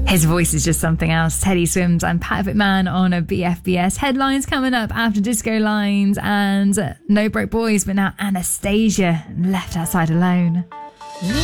His voice is just something else. Teddy Swims and Pat Man on a BFBS. Headlines coming up after Disco Lines and No Broke Boys, but now Anastasia, Left Outside Alone.